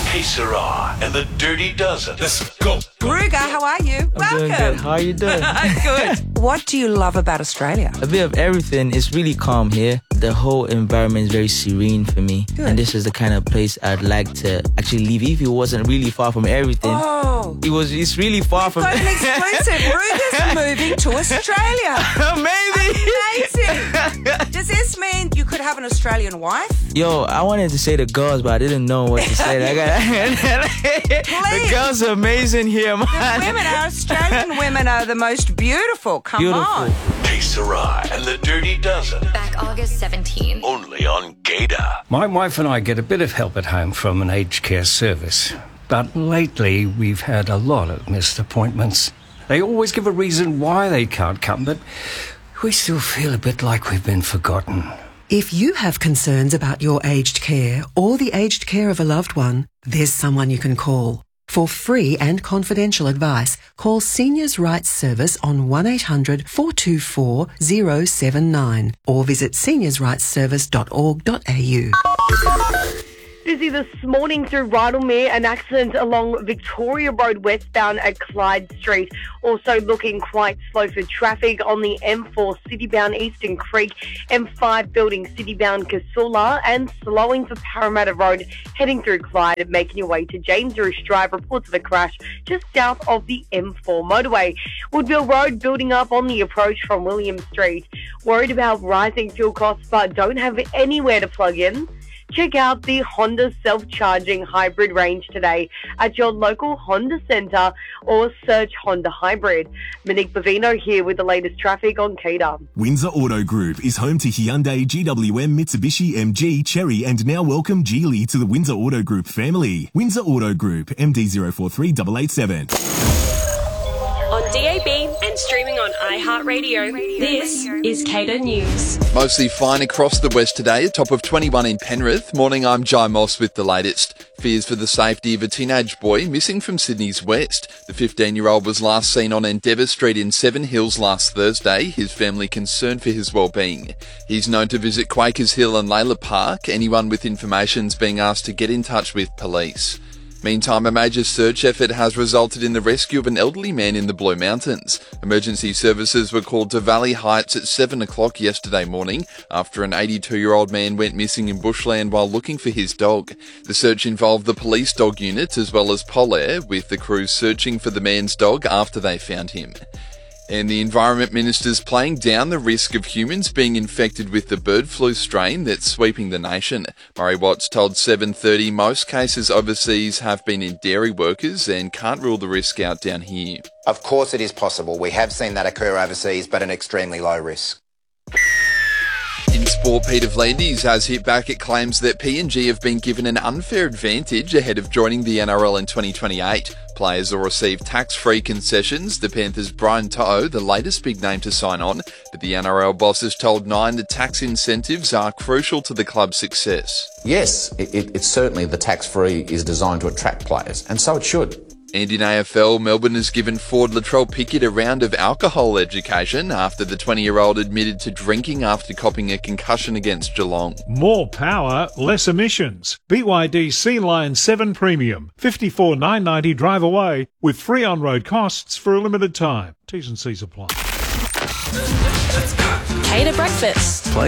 Hey, Sarah and the Dirty Dozen. Let's go. Ruger, how are you? I'm doing good. How are you doing? Good. What do you love about Australia? A bit of everything. It's really calm here. The whole environment is very serene for me. Good. And this is the kind of place I'd like to actually live if it wasn't really far from everything. Oh. It's really far from... Got an exclusive. Ruger's moving to Australia. Maybe. Amazing. Does this mean you could have an Australian wife? Yo, I wanted to say the girls, but I didn't know what to say. The girls are amazing here, man. The women, our Australian women are the most beautiful. Come on. Hey, Sarah and the Dirty Dozen. Back August 17. Only on Gator. My wife and I get a bit of help at home from an aged care service. But lately, we've had a lot of missed appointments. They always give a reason why they can't come, but we still feel a bit like we've been forgotten. If you have concerns about your aged care or the aged care of a loved one, there's someone you can call. For free and confidential advice, call Seniors Rights Service on 1800 424 079 or visit seniorsrightsservice.org.au. Busy this morning through Rydalmere, an accident along Victoria Road westbound at Clyde Street. Also looking quite slow for traffic on the M4 citybound Eastern Creek, M5 building citybound Casula, and slowing for Parramatta Road heading through Clyde and making your way to James Roosh Drive. Reports of a crash just south of the M4 motorway. Woodville Road building up on the approach from William Street. Worried about rising fuel costs but don't have anywhere to plug in? Check out the Honda self-charging hybrid range today at your local Honda Centre or search Honda Hybrid. Monique Bavino here with the latest traffic on Cater. Windsor Auto Group is home to Hyundai, GWM, Mitsubishi, MG, Chery and now welcome Geely to the Windsor Auto Group family. Windsor Auto Group, MD043887. On DAB and streaming on iHeartRadio, this is Cater News. Mostly fine across the west today, a top of 21 in Penrith. Morning, I'm Jai Moss with the latest. Fears for the safety of a teenage boy missing from Sydney's west. The 15-year-old was last seen on Endeavour Street in Seven Hills last Thursday, his family concerned for his well-being. He's known to visit Quakers Hill and Layla Park. Anyone with information's being asked to get in touch with police. Meantime, a major search effort has resulted in the rescue of an elderly man in the Blue Mountains. Emergency services were called to Valley Heights at 7 o'clock yesterday morning after an 82-year-old man went missing in bushland while looking for his dog. The search involved the police dog unit as well as Polair, with the crews searching for the man's dog after they found him. And the Environment Minister's playing down the risk of humans being infected with the bird flu strain that's sweeping the nation. Murray Watts told 7:30 most cases overseas have been in dairy workers and can't rule the risk out down here. Of course it is possible. We have seen that occur overseas, but an extremely low risk. In sport, Peter V'landys has hit back at claims that PNG have been given an unfair advantage ahead of joining the NRL in 2028. Players will receive tax-free concessions. The Panthers' Brian To'o, the latest big name to sign on, but the NRL boss has told Nine the tax incentives are crucial to the club's success. Yes, it's certainly the tax-free is designed to attract players, and so it should. And in AFL, Melbourne has given Ford Latrell Pickett a round of alcohol education after the 20-year-old admitted to drinking after copping a concussion against Geelong. More power, less emissions. BYD Sea Lion 7 Premium. $54,990 drive away with free on-road costs for a limited time. T's and C's apply. Cater Breakfast. Play